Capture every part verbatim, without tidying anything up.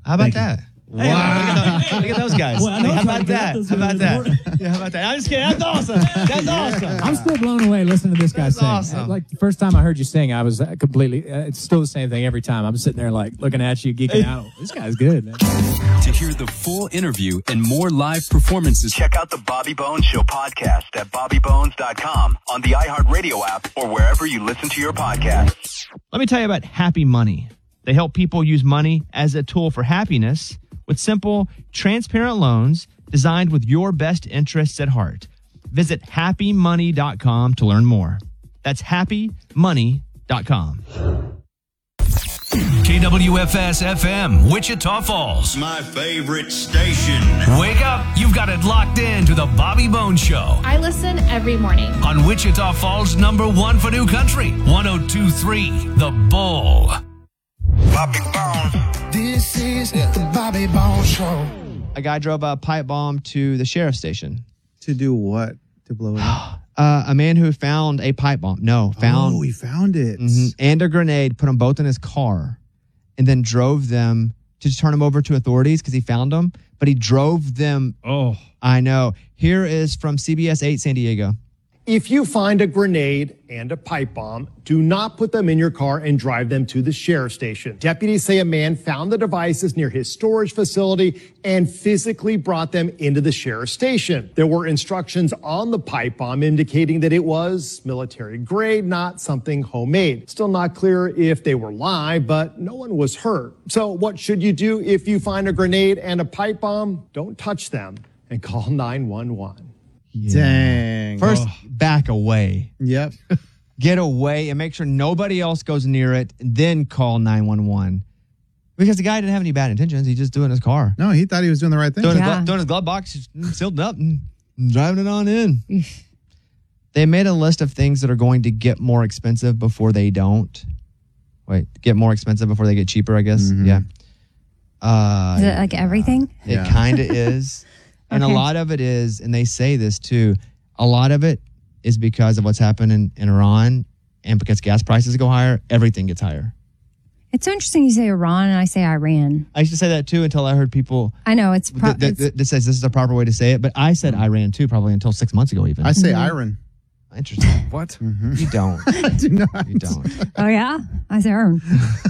How about Thank you. that? Wow. Hey, look, at those, look at those guys. Well, I know Hey, how it's about like that? that. How about that? Yeah, how about that? I'm just kidding. That's awesome. That's awesome. I'm still blown away listening to this guy That's sing. awesome. Like the first time I heard you sing, I was uh, completely. Uh, it's still the same thing every time. I'm sitting there like looking at you, geeking out. This guy's good, man. To hear the full interview and more live performances, check out the Bobby Bones Show podcast at bobby bones dot com, on the iHeartRadio app, or wherever you listen to your podcasts. Let me tell you about Happy Money. They help people use money as a tool for happiness with simple, transparent loans designed with your best interests at heart. Visit happy money dot com to learn more. That's happy money dot com. K W F S F M, Wichita Falls. My favorite station. Wake up. You've got it locked in to the Bobby Bones Show. I listen every morning. On Wichita Falls, number one for new country. one oh two point three, The Bull. Bobby Bones. This is the Bobby Bones Show. A guy drove a pipe bomb to the sheriff's station. To do what? To blow it up? Uh, a man who found a pipe bomb. No, found. Oh, he found it. Mhm, and a grenade, put them both in his car, and then drove them to turn them over to authorities because he found them. But he drove them. Oh, I know. Here is from C B S eight San Diego. If you find a grenade and a pipe bomb, do not put them in your car and drive them to the sheriff's station. Deputies say a man found the devices near his storage facility and physically brought them into the sheriff's station. There were instructions on the pipe bomb indicating that it was military grade, not something homemade. Still not clear if they were live, but no one was hurt. So what should you do if you find a grenade and a pipe bomb? Don't touch them and call nine one one. Yeah. Dang. First, Oh. back away. Yep. Get away and make sure nobody else goes near it, and then call nine one one. Because the guy didn't have any bad intentions. He just doing his car. No, he thought he was doing the right thing. Doing, Yeah. his, glo- doing his glove box, just sealed it up and driving it on in. They made a list of things that are going to get more expensive before they don't. Wait, get more expensive before they get cheaper, I guess. Mm-hmm. Yeah. Uh, Is it like everything? It Yeah. kind of is. And Okay. a lot of it is, and they say this too, a lot of it is because of what's happened in, in Iran, and because gas prices go higher, everything gets higher. It's so interesting you say Iran and I say Iran. I used to say that too until I heard people I know it's, pro- that, that, it's that says this is the proper way to say it, but I said Iran too probably until six months ago even. I say Mm-hmm. iron. Interesting. what? You don't. I do not. You don't. oh yeah, I say Iran.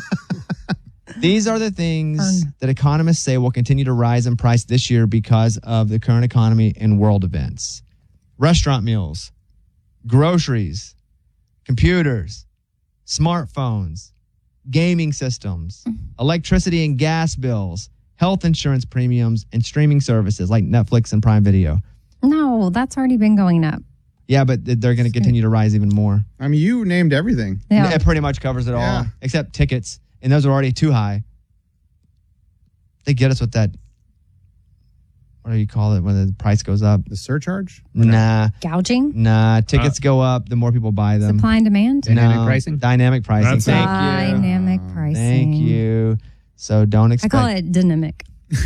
These are the things Earn. that economists say will continue to rise in price this year because of the current economy and world events. Restaurant meals, groceries, computers, smartphones, gaming systems, electricity and gas bills, health insurance premiums, and streaming services like Netflix and Prime Video. No, that's already been going up. Yeah, but th- they're going to continue to rise even more. I mean, you named everything. Yeah. It pretty much covers it all, Yeah. except tickets, and those are already too high. They get us with that, what do you call it, when the price goes up? The surcharge? Nah, Gouging, nah. Tickets go up the more people buy them. supply and demand, Dynamic No, pricing? Dynamic pricing. That's Thank it. you. dynamic pricing. Thank you. So don't I expect. call it dynamic.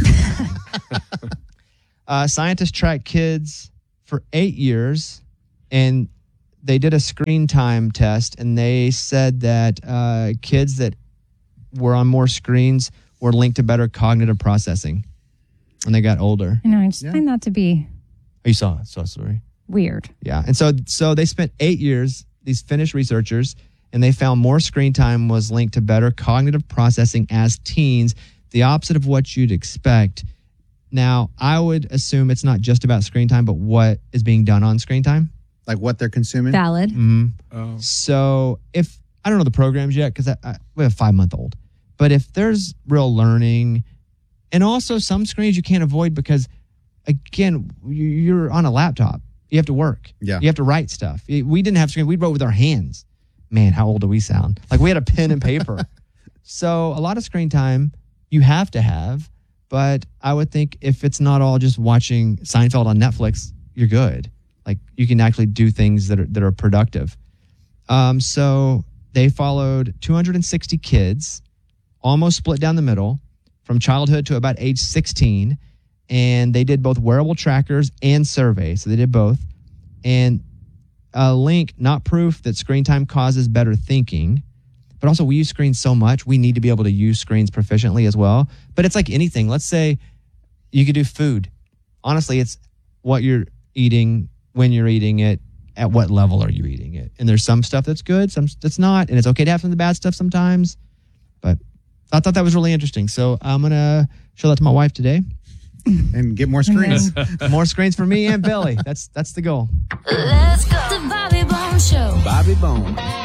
Uh, scientists tracked kids for eight years, and they did a screen time test, and they said that uh, kids that were on more screens were linked to better cognitive processing when they got older. You know, I just Yeah. find that to be Oh, you saw it. Saw a story. weird. Yeah. And so so they spent eight years, these Finnish researchers, and they found more screen time was linked to better cognitive processing as teens, the opposite of what you'd expect. Now, I would assume it's not just about screen time, but what is being done on screen time. Like what they're consuming? Valid. Mm-hmm. Oh. So if, I don't know the programs yet because I, I, we have a five-month-old, but if there's real learning, and also some screens you can't avoid because, again, you- you're on a laptop. You have to work. Yeah. You have to write stuff. We didn't have screen. We wrote with our hands. Man, how old do we sound? Like we had a pen and paper. So a lot of screen time you have to have, but I would think if it's not all just watching Seinfeld on Netflix, you're good. Like you can actually do things that are that are productive. Um, so they followed two hundred sixty kids, almost split down the middle, from childhood to about age sixteen, and they did both wearable trackers and surveys. So they did both, and a link, not proof, that screen time causes better thinking, But also, we use screens so much, we need to be able to use screens proficiently as well. But it's like anything. Let's say you could do food. Honestly, it's what you're eating, when you're eating it, at what level are you eating it. And there's some stuff that's good, some that's not. And it's okay to have some of the bad stuff sometimes. But I thought that was really interesting. So I'm going to show that to my wife today. And get more screens. More screens for me and Billy. That's that's the goal. Let's go. The Bobby Bones Show. Bobby Bone.